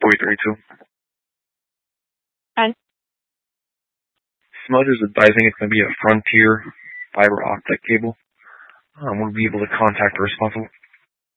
4032. And Smudge is advising it's going to be a Frontier fiber optic cable. We'll be able to contact the responsible